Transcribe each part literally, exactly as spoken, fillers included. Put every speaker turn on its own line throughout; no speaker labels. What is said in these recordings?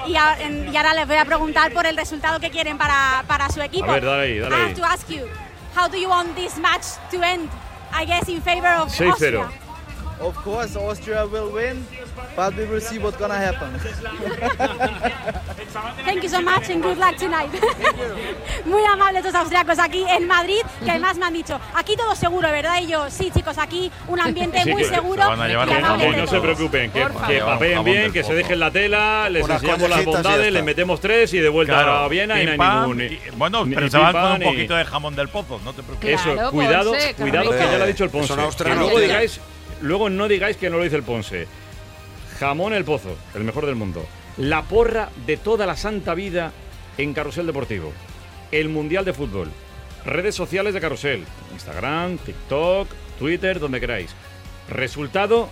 y, a, en, y ahora les voy a preguntar por el resultado que quieren para, para su equipo.
A ver, dale ahí, dale
I
ahí.
have to ask you, how do you want this match to end? I guess in favor of
seis cero.
Austria.
Of course, Austria will win, but we will see what's gonna happen.
Thank you so much and good luck tonight. Muy amables los austriacos aquí en Madrid, que además me han dicho, aquí todo seguro, ¿verdad? Y yo, sí, chicos, aquí un ambiente
Sí,
muy
que
seguro.
se van a llevar
y
un
amable
jamón,
de
No se
todos.
preocupen, que,
Por
que
favor.
papeen
Jamón
bien,
del
que se
pozo.
dejen la tela, les
Unas
enseñamos las
collejitas y ya
bondades,
está.
les metemos tres y de vuelta
Claro,
a Viena y no hay
pim, pam,
ningún.
y- bueno,
ni-
pero
ni
se van
pim,
con
pam,
un
ni-
poquito de jamón del pozo, no te preocupes.
Eso,
Claro,
cuidado,
Ponce, qué
cuidado que
rico.
ya lo ha dicho el
Son
Ponce. Que
austrianos.
luego digáis, luego no digáis que no lo dice el Ponce. Jamón el Pozo, el mejor del mundo. La porra de toda la santa vida en Carrusel Deportivo. El Mundial de Fútbol. Redes sociales de Carrusel. Instagram, TikTok, Twitter, donde queráis. Resultado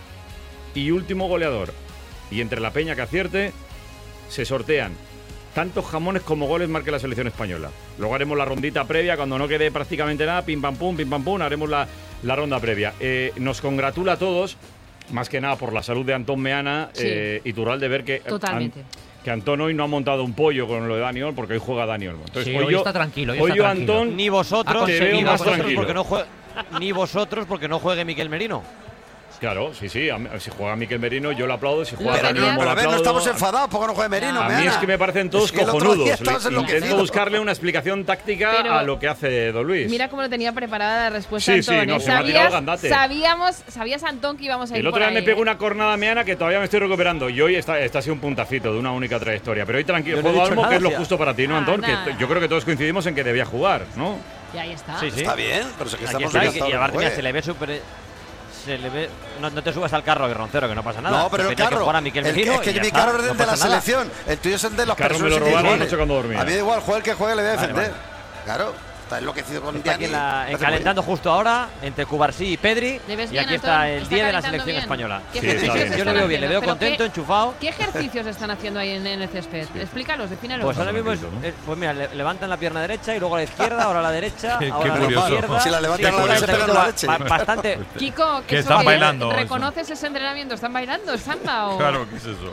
y último goleador. Y entre la peña que acierte, se sortean tantos jamones como goles marque la selección española. Luego haremos la rondita previa, cuando no quede prácticamente nada, pim pam pum, pim pam pum, haremos la, la ronda previa. Eh, nos congratula a todos, más que nada por la salud de Antón Meana,
Sí.
eh, y Turral de ver que,
Totalmente.
An- que Antón hoy no ha montado un pollo con lo de Dani Olmo, porque hoy juega Dani Olmo. Entonces,
Sí,
hoy,
hoy
yo,
está tranquilo, hoy
hoy
está
yo,
tranquilo.
Antón,
Ni vosotros,
Ha
te veo
ni
más
vosotros
tranquilo.
porque no juegue, ni vosotros porque no juegue Miquel Merino.
Claro, sí, sí. a mí- Si juega Miquel Merino, yo lo aplaudo. Si juega
Lo
Dani
tenías-
Olmo,
Pero
lo
a ver, no
aplaudo.
estamos enfadados porque no juegue Merino.
A mí
Meana.
es que me parecen todos
Es que el otro
cojonudos.
día
Le-
estabas
Intento
enloquecido.
buscarle una explicación táctica
Pero-
a lo que hace Don Luis.
Mira cómo lo tenía preparada la respuesta
Sí, sí,
Antón.
no,
¿eh?
se me ha tirado
sabías,
gandate.
sabíamos, sabías, Antón, que íbamos a ir
El otro
por
día me
ahí,
pegó
¿eh?
una cornada meana que todavía me estoy recuperando. Y hoy está, está así un puntacito de una única trayectoria. Pero hoy tranquilo,
Yo no he
juego
dicho
Olmo,
nada,
que es lo
tía.
justo para ti, ¿no,
Ah,
Antón? Que
nada.
t- yo creo que todos coincidimos en que debía jugar, ¿no?
Y ahí está.
Sí, sí.
Está bien, pero es que
Aquí
estamos
está, y,
encantados
y
de
aparte,
que
mira,
juegue.
se le ve súper. Se le ve. No, no te subas al carro, Roncero, que no pasa nada.
No, pero el
Tenía que
carro.
jugar a Miquel
el-
Merino
es que
y ya
mi
está,
carro es
no
el de la
pasa nada.
selección. El tuyo es el de las
Carro me lo
personas
robaron
individuales.
anoche cuando dormía.
A mí da igual, juegue el que juegue, le voy a
Vale,
defender.
vale.
Claro, está enloquecido con
Está aquí en, la, en
Hace
calentando justo ahora entre Cubarsí y Pedri.
¿Le ves
Y
bien,
aquí
Antón?
está el
¿Está
diez de la
calentando
selección
bien?
española.
¿Qué
Sí,
ejercicios
está bien.
Yo le
están
veo bien, le veo
haciendo? ¿Pero
contento,
qué-
enchufado.
¿Qué ejercicios están haciendo ahí en, en el césped? Explícalos, defínelos.
Pues ahora mismo es,
Tranquilo, ¿no?
eh, pues mira, le- levantan la pierna derecha y luego a la izquierda, ahora a la derecha,
Qué- qué
ahora a la
curioso.
izquierda.
Si la levantan
Sí,
a la
pues,
derecha,
está
pegan la
ba-
leche.
ba- Bastante.
Kiko,
Que
eso
están
que-
bailando, eso.
¿reconoces ese entrenamiento? ¿Están bailando? ¿Es samba o...?
Claro, ¿qué es eso?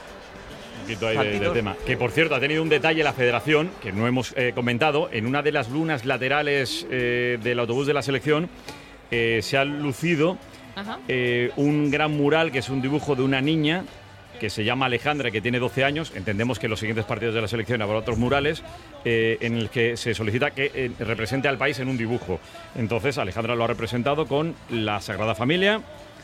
Un poquito ahí de- del
Saltitos.
tema. Que por cierto, ha tenido un detalle la federación, que no hemos eh, comentado. En una de las lunas laterales eh, del autobús de la selección eh, se ha lucido
Ajá.
eh, un gran mural que es un dibujo de una niña que se llama Alejandra, que tiene doce años. Entendemos que en los siguientes partidos de la selección habrá otros murales eh, en el que se solicita que eh, represente al país en un dibujo. Entonces, Alejandra lo ha representado con la Sagrada Familia,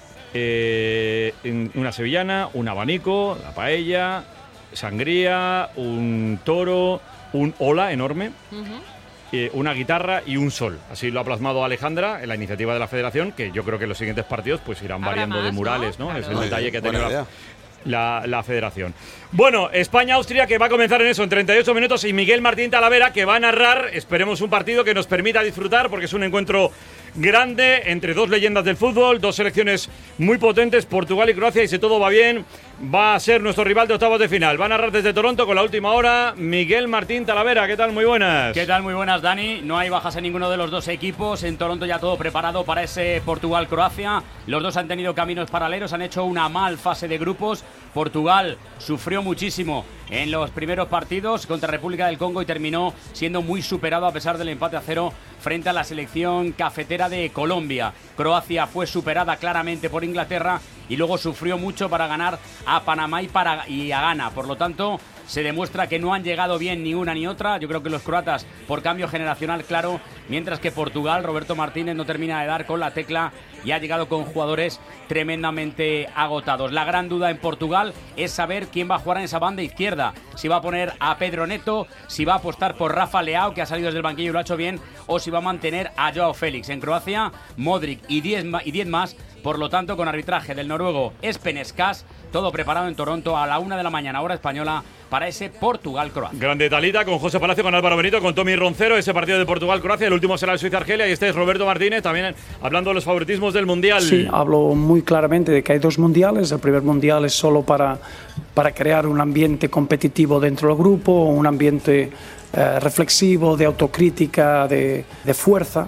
eh, en una sevillana, un abanico, la paella, sangría, un toro, un ola enorme,
Ujú.
eh, una guitarra y un sol. Así lo ha plasmado Alejandra en la iniciativa de la federación, que yo creo que en los siguientes partidos pues irán
Habrá
variando de
más,
murales,
¿no?
¿no? Es
Claro.
el
Muy
detalle
bien,
que ha
buena
tenido la,
idea.
la, la federación. Bueno, España-Austria, que va a comenzar en eso, en treinta y ocho minutos, y Miguel Martín Talavera, que va a narrar, esperemos, un partido que nos permita disfrutar, porque es un encuentro grande entre dos leyendas del fútbol, dos selecciones muy potentes, Portugal y Croacia, y si todo va bien, va a ser nuestro rival de octavos de final. Va a narrar desde Toronto con la última hora Miguel Martín Talavera. ¿Qué tal? Muy buenas.
¿Qué tal? Muy buenas, Dani. No hay bajas en ninguno de los dos equipos. En Toronto ya todo preparado para ese Portugal-Croacia. Los dos han tenido caminos paralelos, han hecho una mal fase de grupos. Portugal sufrió muchísimo en los primeros partidos contra República del Congo y terminó siendo muy superado a pesar del empate a cero frente a la selección cafetera de Colombia. Croacia fue superada claramente por Inglaterra y luego sufrió mucho para ganar a Panamá y, para, y a Ghana. Por lo tanto, se demuestra que no han llegado bien ni una ni otra. Yo creo que los croatas, por cambio generacional, claro, mientras que Portugal, Roberto Martínez no termina de dar con la tecla y ha llegado con jugadores tremendamente agotados. La gran duda en Portugal es saber quién va a jugar en esa banda izquierda. Si va a poner a Pedro Neto, si va a apostar por Rafa Leao, que ha salido desde el banquillo y lo ha hecho bien, o si va a mantener a Joao Félix. En Croacia, Modric y diez más. Por lo tanto, con arbitraje del noruego Espen Skas, todo preparado en Toronto a la una de la mañana, hora española, para ese Portugal-Croacia.
Grande Talita, con José Palacio, con Álvaro Benito, con Tommy Roncero, ese partido de Portugal-Croacia, el último será el Suiza-Argelia, y este es Roberto Martínez, también hablando de los favoritismos del Mundial.
Sí, hablo muy claramente de que hay dos mundiales. El primer mundial es solo para, para crear un ambiente competitivo dentro del grupo, un ambiente eh, reflexivo, de autocrítica, de, de fuerza,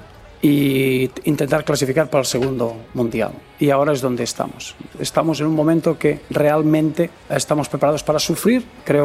y intentar clasificar para el segundo mundial. Y ahora es donde estamos. Estamos en un momento que realmente estamos preparados para sufrir. Creo